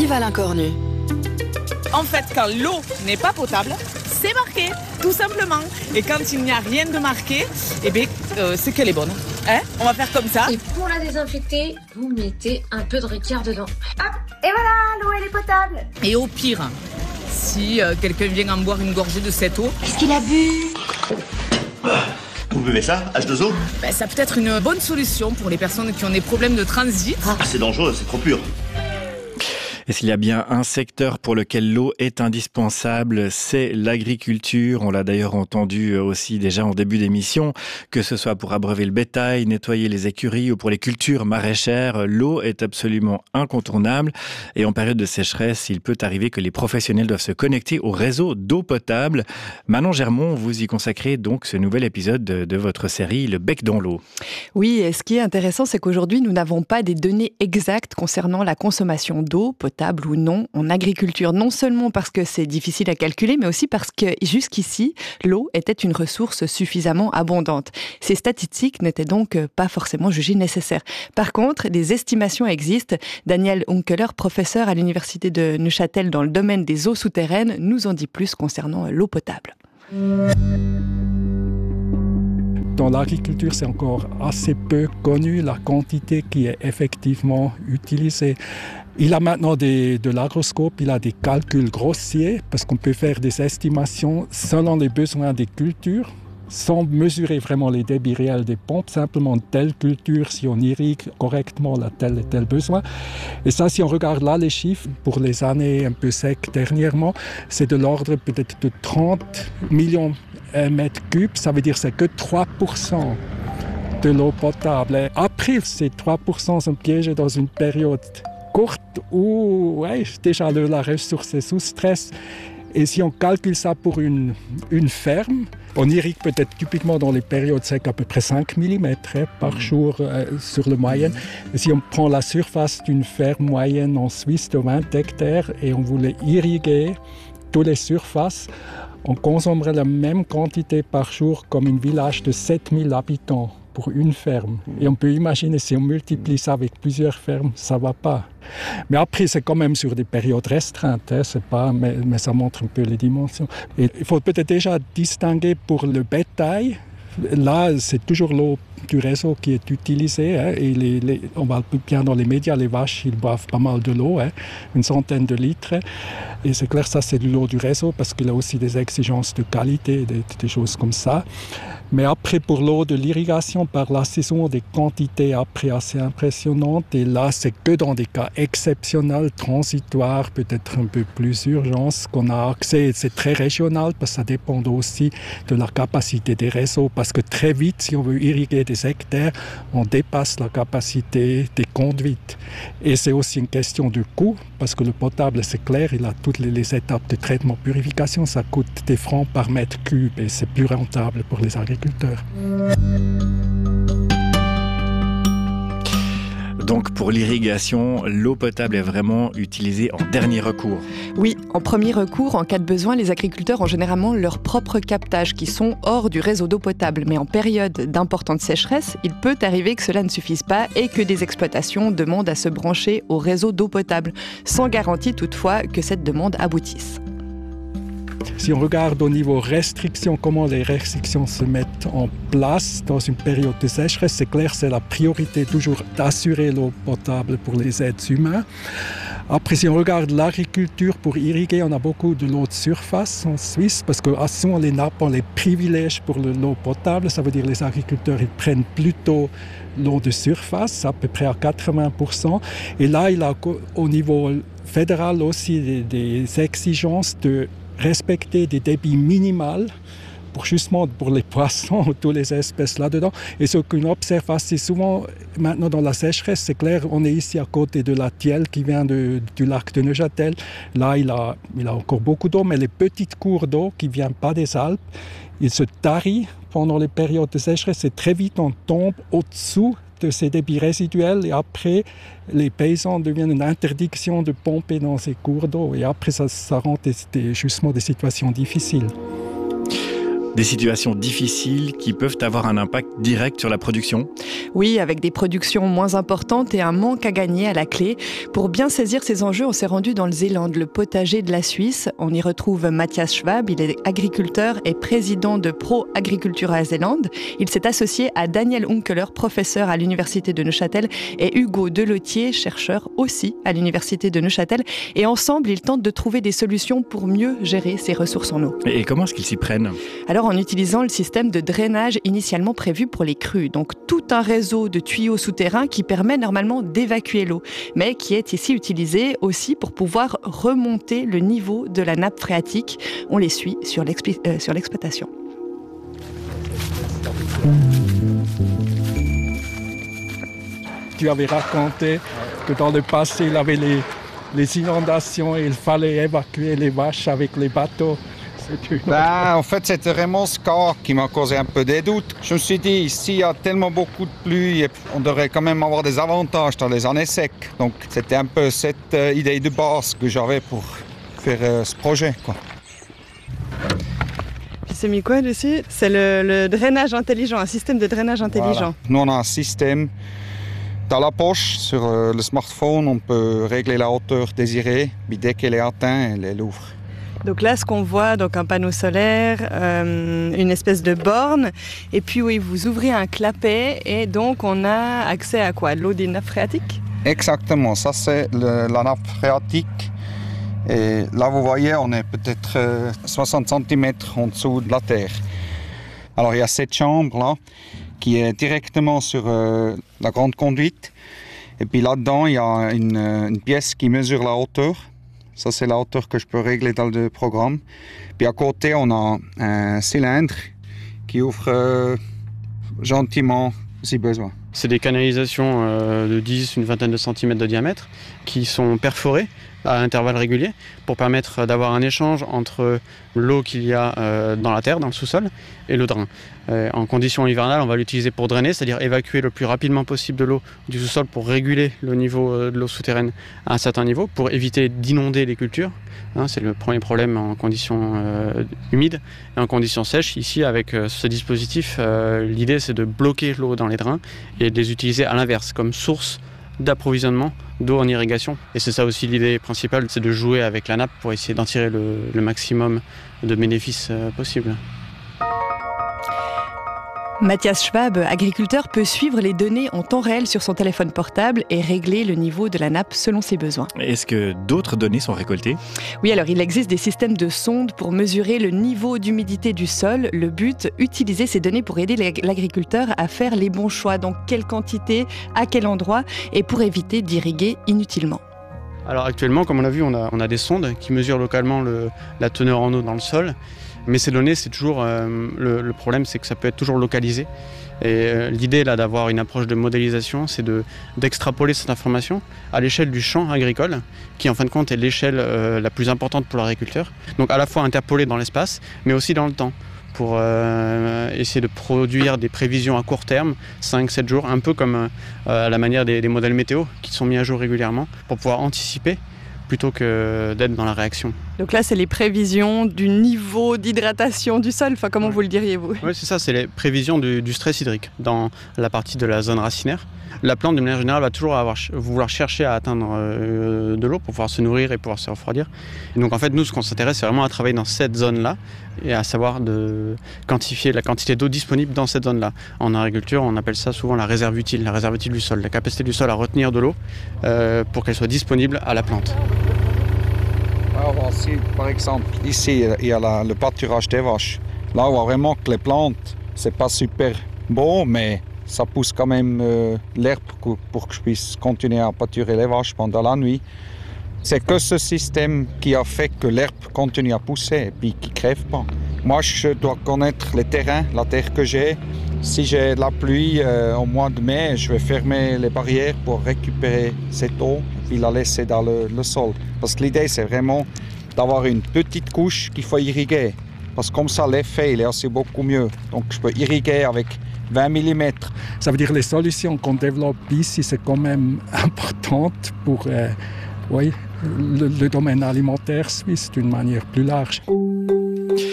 Vive à l'incornu. En fait, quand l'eau n'est pas potable, c'est marqué, tout simplement. Et quand il n'y a rien de marqué, c'est qu'elle est bonne. On va faire comme ça. Et pour la désinfecter, vous mettez un peu de Ricard dedans. Hop, et voilà, l'eau elle est potable. Et au pire, si quelqu'un vient en boire une gorgée de cette eau... Qu'est-ce qu'il a bu? Vous buvez ça, H2O? Ça peut être une bonne solution pour les personnes qui ont des problèmes de transit. C'est dangereux, c'est trop pur. Et s'il y a bien un secteur pour lequel l'eau est indispensable, c'est l'agriculture. On l'a d'ailleurs entendu aussi déjà en début d'émission, que ce soit pour abreuver le bétail, nettoyer les écuries ou pour les cultures maraîchères, l'eau est absolument incontournable. Et en période de sécheresse, il peut arriver que les professionnels doivent se connecter au réseau d'eau potable. Manon Germont, vous y consacrez donc ce nouvel épisode de votre série Le bec dans l'eau. Oui, et ce qui est intéressant, c'est qu'aujourd'hui, nous n'avons pas des données exactes concernant la consommation d'eau, potable ou non, en agriculture. Non seulement parce que c'est difficile à calculer, mais aussi parce que jusqu'ici, l'eau était une ressource suffisamment abondante. Ces statistiques n'étaient donc pas forcément jugées nécessaires. Par contre, des estimations existent. Daniel Unkeler, professeur à l'université de Neuchâtel dans le domaine des eaux souterraines, nous en dit plus concernant l'eau potable. Dans l'agriculture, c'est encore assez peu connu la quantité qui est effectivement utilisée. Il a maintenant de l'agroscope, il a des calculs grossiers parce qu'on peut faire des estimations selon les besoins des cultures sans mesurer vraiment les débits réels des pompes, simplement telle culture, si on irrigue correctement la tel et tel besoin. Et ça, si on regarde là les chiffres, pour les années un peu secs dernièrement, c'est de l'ordre peut-être de 30 millions mètres cubes, ça veut dire que c'est que 3% de l'eau potable. Et après, ces 3% sont piégés dans une période courte où déjà la ressource est sous stress. Et si on calcule ça pour une ferme, on irrigue peut-être typiquement dans les périodes secs à peu près 5 mm par jour sur le moyenne. Et si on prend la surface d'une ferme moyenne en Suisse de 20 hectares et on voulait irriguer toutes les surfaces, on consommerait la même quantité par jour comme un village de 7000 habitants pour une ferme. Et on peut imaginer, si on multiplie ça avec plusieurs fermes, ça ne va pas. Mais après, c'est quand même sur des périodes restreintes, c'est pas, mais ça montre un peu les dimensions. Et il faut peut-être déjà distinguer pour le bétail. Là, c'est toujours l'eau du réseau qui est utilisée. Et on voit bien dans les médias, les vaches, ils boivent pas mal de l'eau, une centaine de litres. Et c'est clair, ça, c'est de l'eau du réseau parce qu'il y a aussi des exigences de qualité, des choses comme ça. Mais après, pour l'eau de l'irrigation, par la saison, des quantités après assez impressionnantes. Et là, c'est que dans des cas exceptionnels, transitoires, peut-être un peu plus urgence, qu'on a accès. C'est très régional parce que ça dépend aussi de la capacité des réseaux. Parce que très vite, si on veut irriguer des hectares, on dépasse la capacité des conduites. Et c'est aussi une question de coût, parce que le potable, c'est clair, il a toutes les étapes de traitement, purification, ça coûte des francs par mètre cube et c'est plus rentable pour les agriculteurs. Donc pour l'irrigation, l'eau potable est vraiment utilisée en dernier recours. Oui, en premier recours, en cas de besoin, les agriculteurs ont généralement leurs propres captages qui sont hors du réseau d'eau potable. Mais en période d'importante sécheresse, il peut arriver que cela ne suffise pas et que des exploitations demandent à se brancher au réseau d'eau potable, sans garantie toutefois que cette demande aboutisse. Si on regarde au niveau restrictions, comment les restrictions se mettent en place dans une période de sécheresse, c'est clair, c'est la priorité toujours d'assurer l'eau potable pour les êtres humains. Après, si on regarde l'agriculture pour irriguer, on a beaucoup de l'eau de surface en Suisse parce que souvent les nappes ont les privilèges pour l'eau potable. Ça veut dire que les agriculteurs ils prennent plutôt l'eau de surface, à peu près à 80%. Et là, il a au niveau fédéral aussi des exigences de respecter des débits minimaux justement pour les poissons, toutes les espèces là-dedans. Et ce qu'on observe assez souvent maintenant dans la sécheresse, c'est clair, on est ici à côté de la Thielle qui vient du lac de Neuchâtel. Là, il a encore beaucoup d'eau, mais les petites cours d'eau qui ne viennent pas des Alpes, ils se tarissent pendant les périodes de sécheresse et très vite on tombe au-dessous de ces débits résiduels et après les paysans deviennent une interdiction de pomper dans ces cours d'eau et après ça rend justement des situations difficiles. Des situations difficiles qui peuvent avoir un impact direct sur la production. Oui, avec des productions moins importantes et un manque à gagner à la clé. Pour bien saisir ces enjeux, on s'est rendu dans le Zéland, le potager de la Suisse. On y retrouve Matthias Schwab, il est agriculteur et président de Pro Agricultura Zeeland. Il s'est associé à Daniel Unkeler, professeur à l'université de Neuchâtel, et Hugo Delotier, chercheur aussi à l'université de Neuchâtel. Et ensemble, ils tentent de trouver des solutions pour mieux gérer ces ressources en eau. Et comment est-ce qu'ils s'y prennent ? Alors en utilisant le système de drainage initialement prévu pour les crues. Donc tout un réseau de tuyaux souterrains qui permet normalement d'évacuer l'eau, mais qui est ici utilisé aussi pour pouvoir remonter le niveau de la nappe phréatique. On les suit sur l'exploitation. Tu avais raconté que dans le passé, il y avait les inondations et il fallait évacuer les vaches avec les bateaux. En fait, c'était vraiment ce cas qui m'a causé un peu des doutes. Je me suis dit, ici, il y a tellement beaucoup de pluie, on devrait quand même avoir des avantages dans les années secs. Donc, c'était un peu cette idée de base que j'avais pour faire ce projet, quoi. C'est mis quoi dessus ? C'est le drainage intelligent, un système de drainage intelligent. Voilà. Nous, on a un système dans la poche, sur le smartphone, on peut régler la hauteur désirée, puis dès qu'elle est atteinte, elle ouvre. Donc là, ce qu'on voit, donc un panneau solaire, une espèce de borne, et puis oui, vous ouvrez un clapet, et donc on a accès à quoi ? L'eau des nappes phréatiques ? Exactement, ça c'est la nappe phréatique. Et là, vous voyez, on est peut-être 60 cm en dessous de la terre. Alors, il y a cette chambre-là qui est directement sur la grande conduite. Et puis là-dedans, il y a une pièce qui mesure la hauteur. Ça, c'est la hauteur que je peux régler dans le programme. Puis à côté, on a un cylindre qui ouvre gentiment si besoin. C'est des canalisations de 10, une vingtaine de centimètres de diamètre qui sont perforées à intervalles réguliers pour permettre d'avoir un échange entre l'eau qu'il y a dans la terre, dans le sous-sol, et le drain. En conditions hivernales, on va l'utiliser pour drainer, c'est-à-dire évacuer le plus rapidement possible de l'eau du sous-sol pour réguler le niveau de l'eau souterraine à un certain niveau, pour éviter d'inonder les cultures. C'est le premier problème en conditions humides. Et en conditions sèches, ici, avec ce dispositif, l'idée c'est de bloquer l'eau dans les drains et de les utiliser à l'inverse, comme source d'approvisionnement d'eau en irrigation. Et c'est ça aussi l'idée principale, c'est de jouer avec la nappe pour essayer d'en tirer le maximum de bénéfices possibles. Matthias Schwab, agriculteur, peut suivre les données en temps réel sur son téléphone portable et régler le niveau de la nappe selon ses besoins. Est-ce que d'autres données sont récoltées ? Oui, alors il existe des systèmes de sondes pour mesurer le niveau d'humidité du sol. Le but, utiliser ces données pour aider l'agriculteur à faire les bons choix. Donc quelle quantité, à quel endroit, et pour éviter d'irriguer inutilement. Alors actuellement, comme on l'a vu, on a des sondes qui mesurent localement la teneur en eau dans le sol. Mais ces données, c'est toujours le problème, c'est que ça peut être toujours localisé. Et l'idée là d'avoir une approche de modélisation, c'est d'extrapoler cette information à l'échelle du champ agricole, qui en fin de compte est l'échelle la plus importante pour l'agriculteur. Donc à la fois interpolée dans l'espace, mais aussi dans le temps, pour essayer de produire des prévisions à court terme, 5-7 jours, un peu comme à la manière des modèles météo qui sont mis à jour régulièrement, pour pouvoir anticiper plutôt que d'être dans la réaction. Donc là, c'est les prévisions du niveau d'hydratation du sol, enfin comment vous le diriez vous ? Oui, c'est ça, c'est les prévisions du stress hydrique dans la partie de la zone racinaire. La plante, de manière générale, va toujours vouloir chercher à atteindre de l'eau pour pouvoir se nourrir et pouvoir se refroidir. Et donc en fait, nous, ce qu'on s'intéresse, c'est vraiment à travailler dans cette zone-là et à savoir de quantifier la quantité d'eau disponible dans cette zone-là. En agriculture, on appelle ça souvent la réserve utile du sol, la capacité du sol à retenir de l'eau pour qu'elle soit disponible à la plante. Alors, si, par exemple, ici, il y a le pâturage des vaches. Là, on voit vraiment que les plantes, c'est pas super beau, mais ça pousse quand même l'herbe pour que je puisse continuer à pâturer les vaches pendant la nuit. C'est que ce système qui a fait que l'herbe continue à pousser et puis qui ne crève pas. Moi, je dois connaître les terrains, la terre que j'ai. Si j'ai de la pluie au mois de mai, je vais fermer les barrières pour récupérer cette eau et puis la laisser dans le sol. Parce que l'idée, c'est vraiment d'avoir une petite couche qu'il faut irriguer. Parce que comme ça, l'effet, il est aussi beaucoup mieux. Donc, je peux irriguer avec 20 mm. Ça veut dire que les solutions qu'on développe ici, c'est quand même importante pour le domaine alimentaire suisse d'une manière plus large.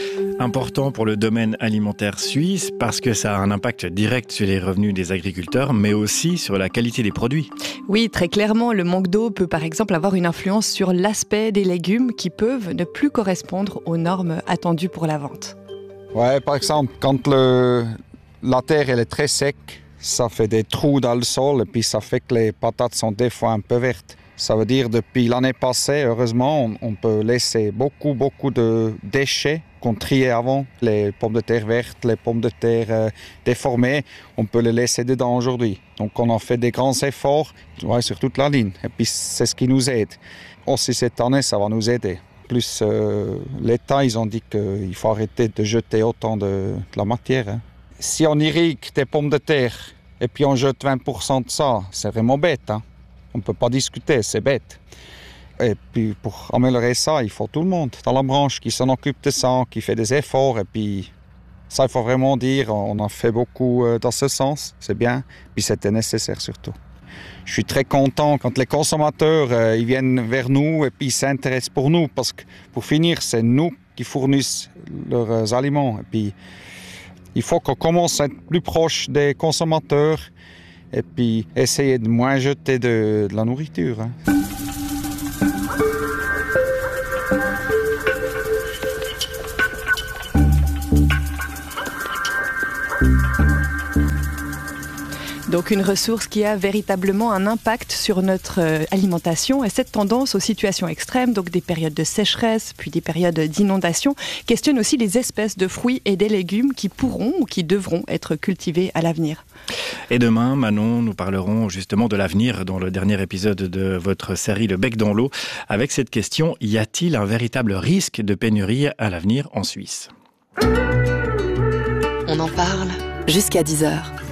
Important pour le domaine alimentaire suisse parce que ça a un impact direct sur les revenus des agriculteurs, mais aussi sur la qualité des produits. Oui, très clairement, le manque d'eau peut par exemple avoir une influence sur l'aspect des légumes qui peuvent ne plus correspondre aux normes attendues pour la vente. Ouais, par exemple, quand la terre elle est très sec, ça fait des trous dans le sol et puis ça fait que les patates sont des fois un peu vertes. Ça veut dire depuis l'année passée, heureusement, on peut laisser beaucoup de déchets qu'on triait avant. Les pommes de terre vertes, les pommes de terre déformées, on peut les laisser dedans aujourd'hui. Donc on a fait des grands efforts sur toute la ligne. Et puis c'est ce qui nous aide. Aussi cette année, ça va nous aider. Plus l'État, ils ont dit qu'il faut arrêter de jeter autant de la matière. Si on irrigue des pommes de terre et puis on jette 20% de ça, c'est vraiment bête. On ne peut pas discuter, c'est bête. Et puis pour améliorer ça, il faut tout le monde dans la branche qui s'en occupe de ça, qui fait des efforts. Et puis ça, il faut vraiment dire, on a fait beaucoup dans ce sens, c'est bien. Puis c'était nécessaire surtout. Je suis très content quand les consommateurs ils viennent vers nous et puis ils s'intéressent pour nous. Parce que pour finir, c'est nous qui fournissent leurs aliments. Et puis il faut qu'on commence à être plus proche des consommateurs et puis essayer de moins jeter de la nourriture. Donc une ressource qui a véritablement un impact sur notre alimentation et cette tendance aux situations extrêmes, donc des périodes de sécheresse, puis des périodes d'inondation, questionne aussi les espèces de fruits et des légumes qui pourront ou qui devront être cultivés à l'avenir. Et demain, Manon, nous parlerons justement de l'avenir dans le dernier épisode de votre série Le Bec dans l'eau, avec cette question, y a-t-il un véritable risque de pénurie à l'avenir en Suisse ? On en parle jusqu'à 10h.